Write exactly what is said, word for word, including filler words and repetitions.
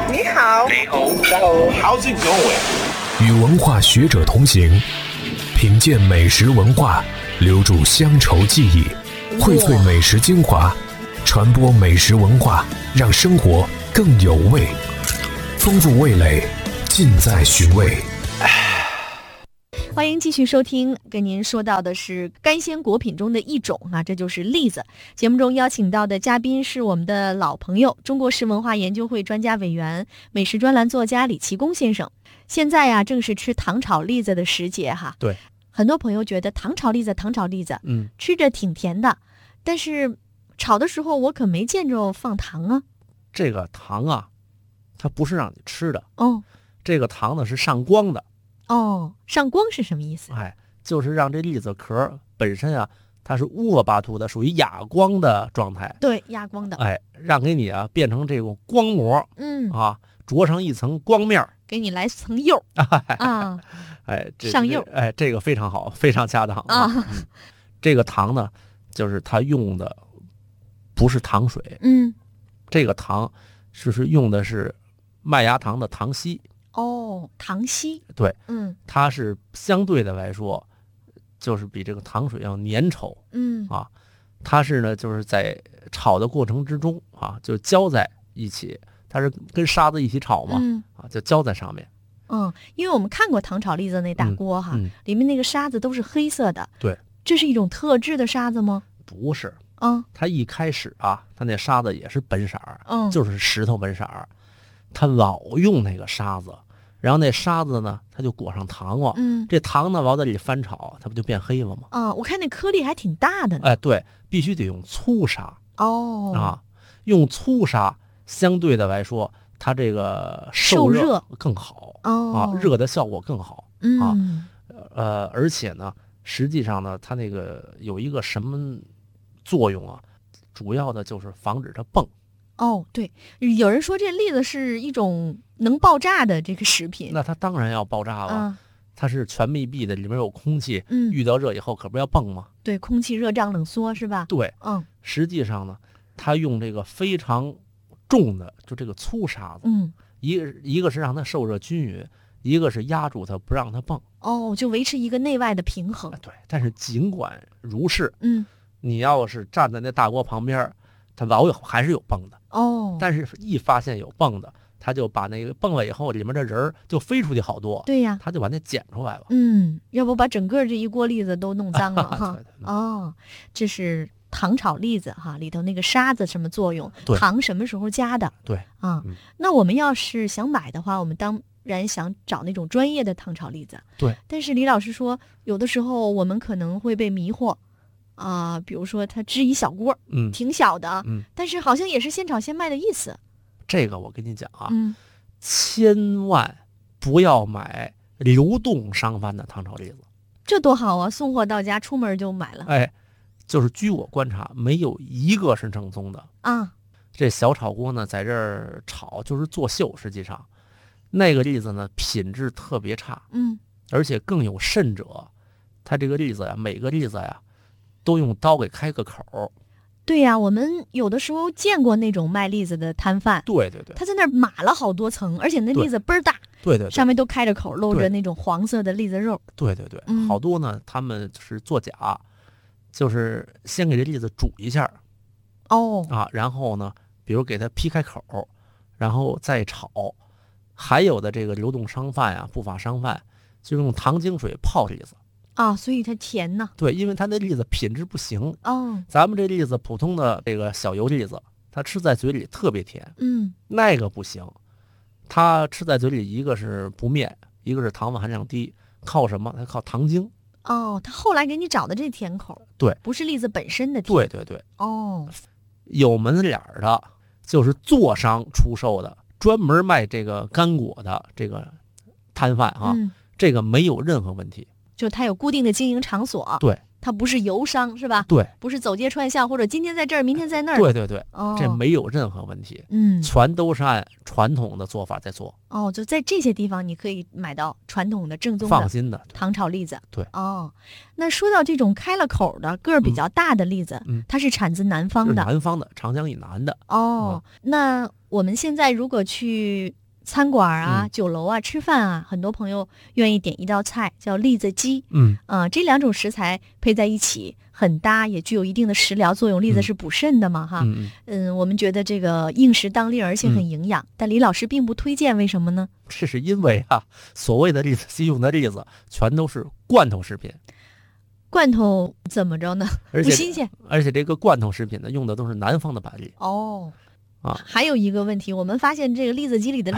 你好， 你好 ，How's it going？ 与文化学者同行，品鉴美食文化，留住乡愁记忆，荟萃美食精华，传播美食文化，让生活更有味。丰富味蕾，尽在寻味。 欢迎继续收听，跟您说到的是干鲜果品中的一种啊，这就是栗子。节目中邀请到的嘉宾是我们的老朋友，中国食文化研究会专家委员、美食专栏作家李奇功先生。现在呀、啊，正是吃糖炒栗子的时节哈。 对， 很多朋友觉得糖炒栗子，糖炒栗子， 嗯， 吃着挺甜的，但是炒的时候我可没见着放糖啊。 这个糖啊，它不是让你吃的哦， 这个糖呢是上光的。 哦，上光是什么意思？ 哎，就是让这栗子壳本身啊，它是乌了巴涂的，属于哑光的状态。 对，哑光的。 哎，让给你啊变成这种光膜， 嗯啊，着上一层光面， 给你来层釉啊， 哎，这上釉， 哎，这个非常好，非常恰当啊。 嗯、这个糖呢，就是它用的不是糖水， 嗯， 这个糖就是用的是麦芽糖的糖稀。 哦，糖稀， 对， 嗯， 它是相对的来说，就是比这个糖水要粘稠， 嗯啊，它是呢就是在炒的过程之中啊，就浇在一起，它是跟沙子一起炒嘛， 嗯、 啊，就浇在上面。 嗯，因为我们看过糖炒栗子那大锅哈、 嗯嗯， 里面那个沙子都是黑色的， 对， 这是一种特制的沙子吗？ 不是， 啊， 它一开始啊，它那沙子也是本色儿， 嗯， 就是石头本色儿，它老用那个沙子。然后那沙子呢，它就裹上糖了， 嗯， 这糖呢往在里翻炒，它不就变黑了吗？ 啊，我看那颗粒还挺大的呢。 哎，对，必须得用粗沙。 哦， 啊，用粗沙相对的来说，它这个受热更好， 哦， 啊，热的效果更好， 嗯、 啊，呃，而且呢，实际上呢，它那个有一个什么作用啊？主要的就是防止它蹦。 哦，对，有人说这栗子是一种能爆炸的这个食品， 那它当然要爆炸了， 啊、 它是全密闭的，里面有空气， 嗯， 遇到热以后可不要蹦吗？ 对，空气热胀冷缩是吧？ 对， 嗯， 实际上呢，它用这个非常重的，就这个粗沙子， 嗯， 一个一个是让它受热均匀，一个是压住它不让它蹦。 哦，就维持一个内外的平衡。 对，但是尽管如是， 嗯， 你要是站在那大锅旁边，它老有还是有蹦的。 哦， 但是一发现有蹦的，他就把那个蹦了以后，里面的人儿就飞出去好多。 对呀， 他就把那捡出来了。 嗯，要不把整个这一锅栗子都弄脏了哈。 对对对， 哦，这是糖炒栗子哈，里头那个沙子什么作用？糖什么时候加的？ 对啊、 嗯， 那我们要是想买的话，我们当然想找那种专业的糖炒栗子。 对， 但是李老师说，有的时候我们可能会被迷惑。啊、呃，比如说它只一小锅， 嗯， 挺小的， 嗯， 但是好像也是现炒现卖的意思。 这个我跟你讲啊， 嗯， 千万不要买流动商贩的糖炒栗子， 这多好啊！送货到家，出门就买了。 哎，就是据我观察，没有一个是正宗的啊。 这小炒锅呢，在这儿炒就是作秀，实际上那个栗子呢，品质特别差， 嗯， 而且更有甚者，它这个栗子呀，每个栗子呀。都用刀给开个口。 对呀、啊，我们有的时候见过那种卖栗子的摊贩， 对对对， 他在那儿码了好多层，而且那栗子倍儿大， 对 对, 对， 上面都开着口，露着那种黄色的栗子肉。 对对对， 嗯、 好多呢，他们是作假，就是先给这栗子煮一下， 哦啊，然后呢，比如给它劈开口，然后再炒。还有的这个流动商贩呀、啊，不法商贩就用糖精水泡栗子。 啊，所以它甜呢。 对，因为它那栗子品质不行。 哦， 咱们这栗子普通的这个小油栗子，它吃在嘴里特别甜。 嗯， 那个不行，它吃在嘴里，一个是不面，一个是糖分含量低，靠什么？它靠糖精。 哦，他后来给你找的这甜口， 对， 不是栗子本身的甜。 对对对。 哦， 有门脸的，就是做商出售的，专门卖这个干果的这个摊贩啊， 嗯、 这个没有任何问题。 就它有固定的经营场所， 对， 它不是油商是吧？ 对， 不是走街串巷或者今天在这儿明天在那儿。 对对对， 哦， 这没有任何问题， 嗯， 全都是按传统的做法在做。 哦，就在这些地方你可以买到传统的正宗的放心的糖炒栗子。 对， 哦，那说到这种开了口的个儿比较大的栗子， 嗯， 它是产自南方是的， 南方的长江以南的。 哦， 嗯， 那我们现在如果去餐馆啊、 嗯、 酒楼啊吃饭啊，很多朋友愿意点一道菜叫栗子鸡。 嗯， 啊、呃，这两种食材配在一起很搭，也具有一定的食疗作用。栗子是补肾的嘛，哈。 嗯嗯，我们觉得这个应时当令，而且很营养。嗯、但李老师并不推荐，为什么呢？ 这是因为啊，所谓的栗子鸡用的栗子全都是罐头食品。 罐头怎么着呢？ 而且不新鲜。 而且这个罐头食品呢，用的都是南方的板栗。 哦。 啊， 还有一个问题，我们发现这个栗子鸡里的